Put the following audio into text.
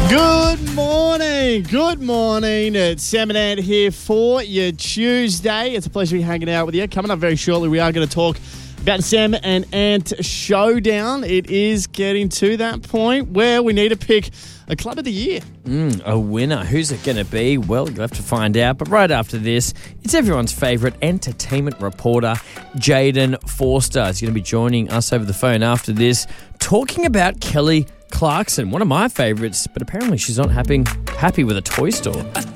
Good morning. Good morning. It's Sam and Ant here for your Tuesday. It's a pleasure to be hanging out with you. Coming up very shortly, we are going to talk about Sam and Ant Showdown. It is getting to that point where we need to pick a club of the year. A winner. Who's it going to be? Well, you'll have to find out. But right after this, it's everyone's favourite entertainment reporter, Jaden Forster. He's going to be joining us over the phone after this, talking about Kelly Clarkson, one of my favourites, but apparently she's not happy with a toy store.